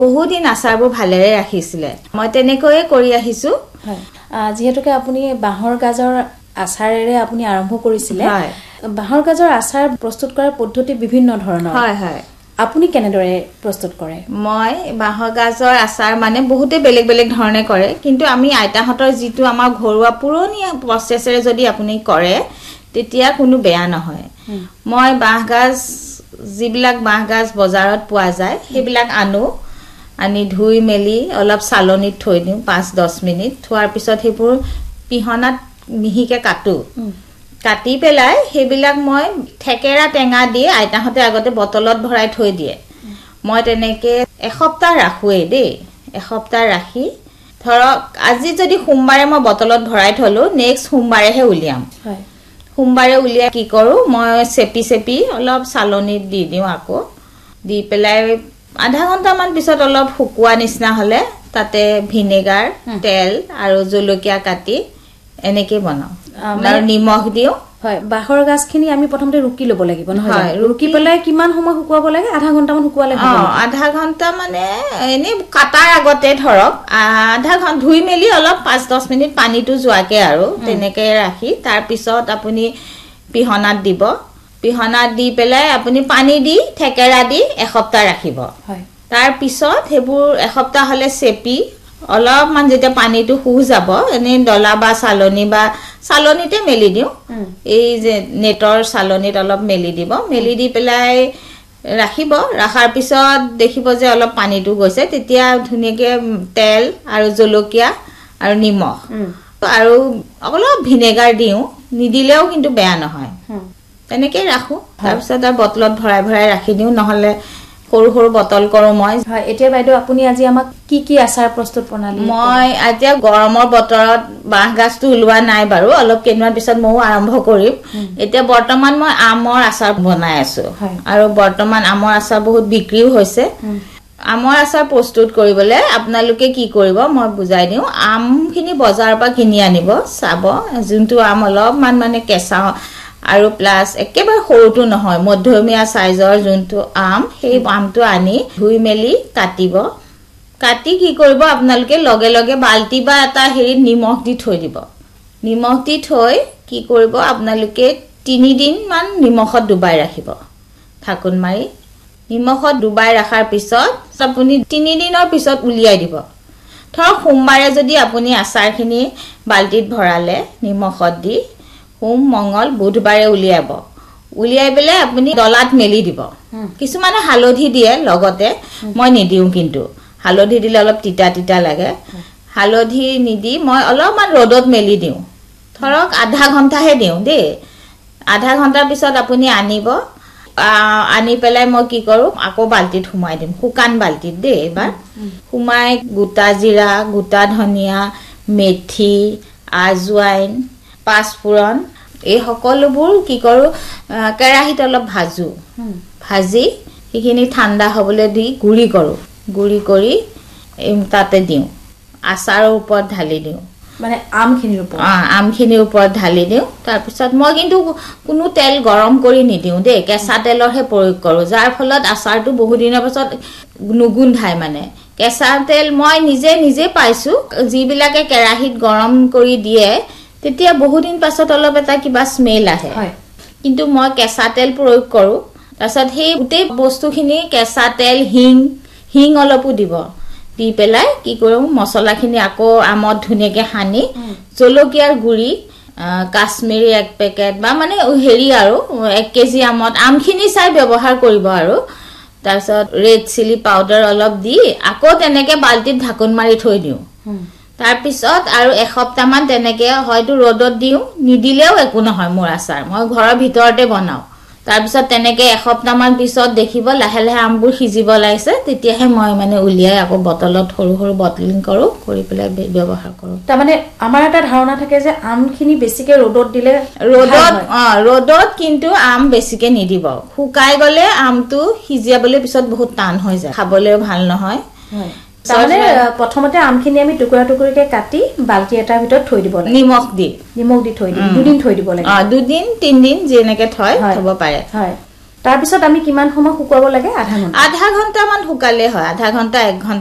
বহুদিন আচাৰবোৰ ভালেৰে ৰাখিছিলে মই তেনেকৈয়ে কৰি আহিছো হয় যেহেতুকে আপুনি বাঁহৰ গাজৰ আচাৰেৰে আপুনি আৰম্ভ কৰিছিলে বাঁহৰ গাজৰ আচাৰ প্ৰস্তুত কৰাৰ পদ্ধতি বিভিন্ন ধৰণৰ হয় হয় আপুনি কেনেদৰে প্ৰস্তুত কৰে মই বাঁহৰ গাজৰ আচাৰ মানে বহুতে বেলেগ বেলেগ ধৰণে কৰে কিন্তু আমি আইতাহঁতৰ যিটো আমাৰ ঘৰুৱা পুৰণি প্ৰচেছেৰে যদি আপুনি কৰে তেতিয়া কোনো বেয়া নহয় মই বাঁহগাজ যিবিলাক বাঁহগাজ বজাৰত পোৱা যায় সেইবিলাক আনি ধুই মেলি অলপ চালনিত থৈ দিওঁ 5-10 মিনিট থোৱাৰ পিছত সেইবোৰ পিহনাত মিহিকে কাটি পেলাই সেইবিলাক মই ঠেকেৰা টেঙা দি আইতাহঁতে আগতে বটলত ভৰাই থৈ দিয়ে মই তেনেকে এসপ্তাহ ৰাখোৱে দেই এসপ্তাহ ৰাখি ধৰক আজি যদি সোমবাৰে মই বটলত ভৰাই থলো নেক্সট সোমবাৰেহে উলিয়াম সোমবাৰে উলিয়াই কি কৰো মই চেপি অলপ চালনিত দি দিওঁ আকৌ দি পেলাই আধা ঘন্টা মান পিছত অলপ শুকুৱা নিচিনা হলে তাতে ভিনেগাৰ তেল আৰু জলকীয়া কাটি এনেকে বনাও আৰু নিমখ দিও হয় বাঁহৰ গাজখিনি আমি প্ৰথমতে ৰুকি ল'ব লাগিব নহয় ৰুকি পেলাই কিমান সময় শুকুৱাব লাগে আধা ঘন্টা মান শুকুৱালে হ'ব আধা ঘন্টা মানে এনে কাটাৰ আগতে ধৰক আধা ঘন্টা ধুই মেলি অলপ 5-10 মিনিট পানীটো যোৱাকে আৰু তেনেকে ৰাখি তাৰ পিছত আপুনি পিহনাত দিব পিহনাত দি পেলাই আপুনি পানী দি ঠেকেৰা দি এসপ্তাহ ৰাখিব হয় তাৰ পিছত হেবোৰ এসপ্তাহ হলে চেপি অলপমান যেতিয়া পানীটো শুহ যাব এনে ডলা বা চালনিতে মেলি দিও এই যে নেটৰ চালনিত অলপ মেলি দিব মেলি দি পেলাই ৰাখিব ৰাখাৰ পিছত দেখিব যে অলপ পানীটো গৈছে তেতিয়া ধুনীয়াকে তেল আৰু জলকীয়া আৰু নিমখ আৰু অলপ ভিনেগাৰ দিও নিদিলেও কিন্তু বেয়া নহয় তেনেকে ৰাখো তাৰ পিছত আৰু বটলত ভৰাই ৰাখি দিও নহলে সৰু সৰু বটল কৰো মই হয় এতিয়া বাইদেউ আপুনি আজি আমাক কি আচাৰ প্ৰস্তুত বনালি মই আজি গৰমৰ বতৰত বাঁহগাজটো উলোৱা নাই বাৰু অলপ কেইদিনমান পিছত মই আৰম্ভ কৰিম এতিয়া বৰ্তমান মই আমৰ আচাৰ বনাই আছো আৰু বৰ্তমান আমৰ আচাৰ বহুত বিক্ৰীও হৈছে আমৰ আচাৰ প্ৰস্তুত কৰিবলে আপোনালোকে কি কৰিব মই বুজাই দিও আমখিনি বজাৰৰ পৰা কিনি আনিব চাব যোনটো আম অলপমান মানে কেঁচা আৰু প্লাস একেবাৰে সৰুটো নহয় মধ্যমীয়া সাইজৰ যোনটো আম সেই আমটো আনি ধুই মেলি কাটি কি কৰিব আপোনালোকে লগে লগে বালটি বা এটা হেৰি নিমখ দি থৈ দিব নিমখ দি থৈ কি কৰিব আপোনালোকে 3 দিন মান নিমখত ডুবাই ৰাখিব ঢাকন মাৰি নিমখত ডুবাই ৰাখাৰ পিছত আপুনি 3 দিনৰ পিছত উলিয়াই দিব ধৰক সোমবাৰে যদি আপুনি আচাৰখিনি বালটিত ভৰালে নিমখত দি সোম মঙ্গল বুধবাৰে উলিয়াই পেলাই আপুনি ডলাত মেলি দিব কিছুমানে হালধি দিয়ে লগতে মই নিদিও কিন্তু হালধি দিলে অলপ তিতা লাগে হালধি নিদি মই অলপমান ৰদত মেলি দিও ধৰক আধা ঘন্টাহে দিও দেই আধা ঘন্টাৰ পিছত আপুনি আনি পেলাই মই কি কৰো আকৌ বালটিত সুমাই দিম শুকান বালটিত দেই এবাৰ সুমাই গোটা জিৰা গোটা ধনিয়া মেথি আজৱাইন পাঁচফোৰণ এই সকলোবোৰ কি কৰো কেৰাহীত অলপ ভাজি সেইখিনি ঠাণ্ডা হ'বলৈ দি গুৰি কৰি তাতে দিও আচাৰৰ ওপৰত ঢালি দিও মানে আমখিনিৰ ওপৰত ঢালি দিও তাৰ পিছত মই কিন্তু কোনো তেল গৰম কৰি নিদিও দেই কেঁচা তেলৰহে প্ৰয়োগ কৰো যাৰ ফলত আচাৰটো বহু দিনৰ পিছত নুগুন্ধায় মানে কেঁচা তেল মই নিজে পাইছো যিবিলাকে কেৰাহীত গৰম কৰি দিয়ে তেতিয়া বহু দিন পাছত অলপ এটা কিবা স্মেল আহে কিন্তু মই কেঁচা তেল প্ৰয়োগ কৰো তাৰছত সেই গোটেই বস্তুখিনি কেঁচা তেল হিং অলপো দিব দি পেলাই কি কৰো মছলাখিনি আকৌ আমত ধুনীয়াকে হানি জলকীয়াৰ গুৰি কাশ্মীৰী 1 পেকেট বা মানে হেৰি আৰু 1 কেজি আমখিনি চাই ব্যৱহাৰ কৰিব আৰু তাৰছত ৰেড চিলি পাউডাৰ অলপ দি আকৌ তেনেকে বালটিত ঢাকন মাৰি থৈ দিও তাৰ পিছত আৰু এসপ্তাহ মান তেনেকে হয়তো ৰদত দিও নিদিলেও একো নহয় মোৰ আচাৰ মই ঘৰৰ ভিতৰতে বনাও তাৰ পিছত তেনেকে এসপ্তাহ মান পিছত দেখিব লাহে লাহে আমবোৰ সিজিব লাগিছে তেতিয়াহে মই মানে উলিয়াই আকৌ বটলত সৰু বটলিং কৰো কৰি পেলাই ব্যৱহাৰ কৰো তাৰ মানে আমাৰ এটা ধাৰণা থাকে যে আমখিনি বেছিকে ৰদত দিলে ৰদত কিন্তু আম বেছিকে নিদিব শুকাই গলে আমটো সিজিয়াবলৈ পিছত বহুত টান হৈ যায় খাবলৈও ভাল নহয় তাহলে প্ৰথমতে আমখিনি আমি টুকুৰা টুকুৰিকে কাটি বালটি এটাৰ ভিতৰত থৈ দিব লাগে নিমখ দি থৈ দিব দুদিন থৈ দিব লাগে 2 দিন 3 দিন যেনেকে থব পাৰে তাৰ পিছত আমি কিমান সময় শুকুৱাব লাগে? আধা ঘণ্টা মান শুকালে হয়, আধা ঘণ্টা 1 ঘণ্টা